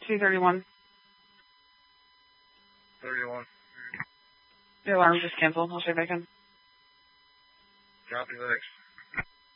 231. 31. Your alarm just canceled. I'll check back in. Copy, thanks.